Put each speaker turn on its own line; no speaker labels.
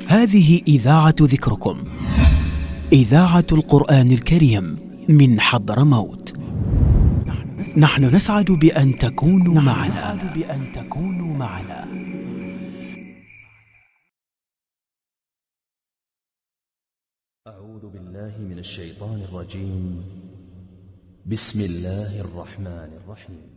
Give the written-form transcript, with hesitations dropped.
هذه إذاعة ذكركم، إذاعة القرآن الكريم من حضرموت. نحن نسعد بأن تكونوا معنا.
أعوذ بالله من الشيطان الرجيم. بسم الله الرحمن الرحيم.